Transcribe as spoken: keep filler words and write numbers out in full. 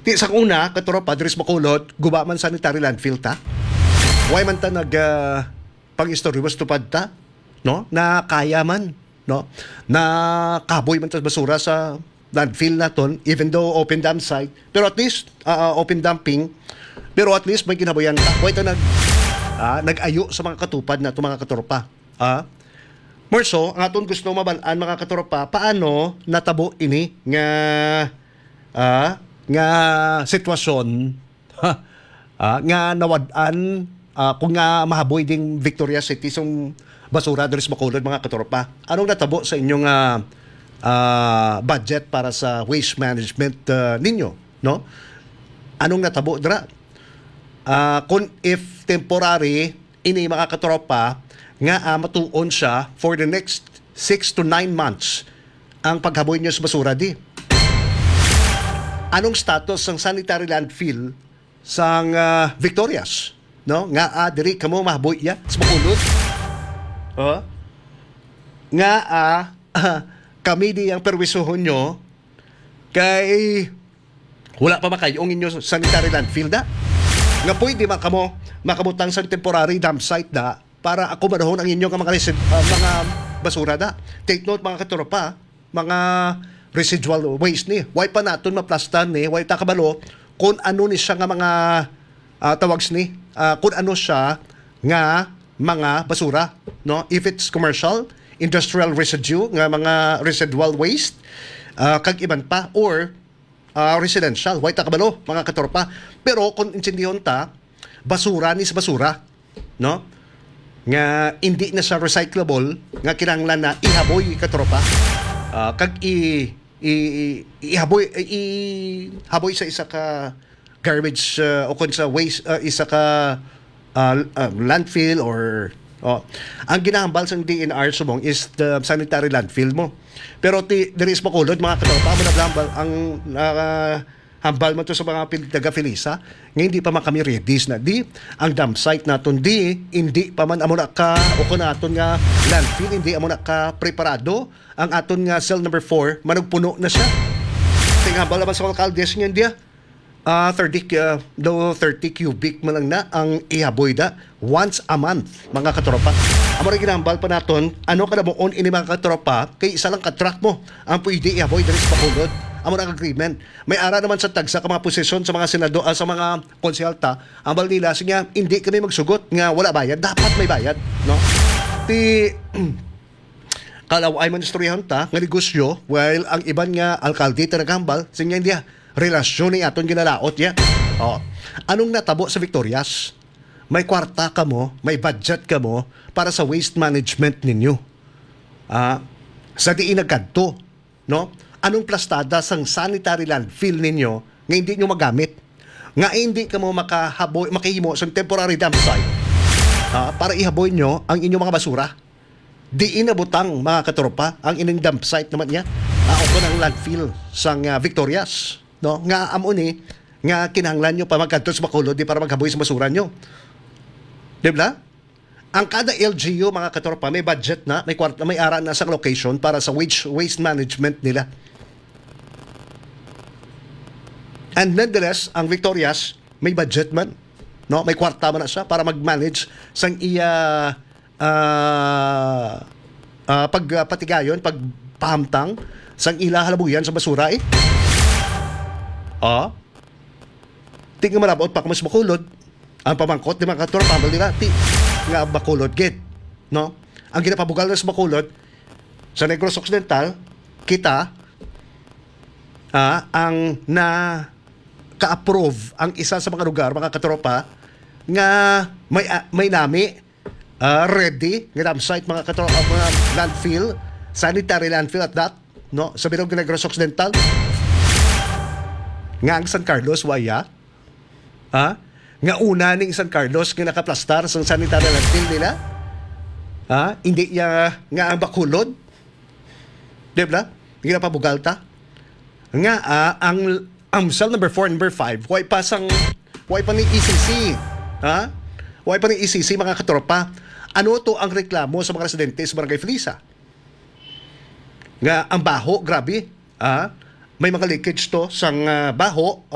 Ti sa una, katuro Padres Bacolod, guba man sanitary landfill ta. Why man ta nag uh, pag-istoryo was tupad ta, no? Na kaya man, no? Na kaboy man ta basura sa landfill naton, even though open dump site, pero at least uh, open dumping, pero at least may kinabuyan ta. Why ta nag uh, nag-ayo sa mga katupad na to mga katropa. Ah, more so, ang aton gusto mabalaan mga katropa, paano natabo ini nga ah, nga sitwasyon ha, ah, nga nawad-an ah, kung nga mahaboy ding Victoria City song basura diri sa Bacolod mga katropa. Anong natabo sa inyong ah, ah, budget para sa waste management ah, ninyo, no? Anong natabo dira? Ah, kung if temporary ini mga katropa nga uh, matuon siya for the next six to nine months ang paghaboy niyo sa basura di. Anong status ng sanitary landfill sang uh, Victorias, no? Nga uh, diri kamo mahaboy ya sa Bacolod. Oh. Nga uh, uh, kami di ang perwisohon nyo kay wala pa makayong inyo sanitary landfill da. Nga pwede makamo makamutang sa temporary dump site da para ako manahon ang inyong mga, resid, uh, mga basura da. Take note mga katropa, mga residual waste ni. Why pa naton maplastan ni, why ta kabalo kung ano ni siya nga mga uh, tawags ni, uh, kung ano siya nga mga basura, no? If it's commercial, industrial residue nga mga residual waste, uh, kag iban pa or uh, residential, why ta kabalo mga katropa. Pero kung insindihon ta, basura ni sa basura, no? Nga hindi na sa recyclable, nga kinahanglan na ihaboy katropa. Uh, kag i, i, i ihaboy i, ihaboy sa isa ka garbage uh, o kung sa waste uh, isa ka uh, uh, landfill or oh. Ang ginahambal sa D N R sumong is the sanitary landfill mo. Pero ti there is Bacolod mga katropa mo naglambal ang uh, hambal mo to sa mga taga Felisa nga hindi pa man kami ready na di ang dump site naton di hindi pa man amo na ka o kun aton nga landfill hindi amo na ka preparado ang aton nga cell number four manugpuno na siya ting hambal naman sa alcaldes nga dia uh, thirty uh, do thirty cubic man lang na ang ihaboy da once a month mga katropa. Amo rin ginahambal pa naton ano kada mo on ini mga katropa kay isa lang ka truck mo ang pwede ihaboy diri sa Bacolod. Amo na agreement. May ara naman sa tagsa ka mga posisyon sa mga senado uh, sa mga konsehalta. Ang bal nila siya hindi kami magsugot nga wala bayad, dapat may bayad, no? Ti kalaw ay ministerihan ta nga negosyo while ang iban nga alkalde ta nagambal sinya hindi relasyon ni aton ginalaot ya. Oh. Anong natabo sa Victorias? May kwarta ka mo, may budget ka mo para sa waste management ninyo. Ah, sa diin nagkadto, no? Anong plastada sang sanitary landfill ninyo nga hindi nyo magamit? Nga hindi ka mo makahaboy, makihimo sa temporary dump site uh, para ihaboy nyo ang inyong mga basura. Di inabutang mga katropa ang inyong dump site naman niya. Uh, o ko ng landfill sang uh, Victorias. No? Nga amo ni, nga kinahanglan nyo pa magkanto sa Bacolod di para maghaboy sa basura nyo. Diba? Ang kada L G U mga katropa may budget na, may kwarta, may ara na sa location para sa waste, waste management nila. And nonetheless, ang Victorias may budget man, no? May kwarta man na siya para mag-manage sang iya uh, uh, pagpatigayon, pagpahamtang sang ila halabuyan sa basura eh. Ah. Tingnan malabot pa kung mas Bacolod. Ang pamangkot di mga katropa pambal nila ti nga Bacolod gate, no? Ang ginapabugal na sa Bacolod sa Negros Occidental kita ah, ang na ka-approve ang isa sa mga lugar mga katropa nga may uh, may nami uh, ready nga dump site mga katropa mga landfill sanitary landfill at that no sa Bilog ng Negros Occidental nga ang San Carlos waya ah nga una ning San Carlos nga nakaplastar sa sanitary landfill nila ah hindi ya nga ang Bacolod diba nga pabugal ta nga uh, ang ang cell number four and number five why pa sang why pa ni E C C ha why pa ni E C C mga katropa ano to ang reklamo sa mga residente sa Barangay Felisa nga ang baho grabe ah may mga leakage to sang uh, baho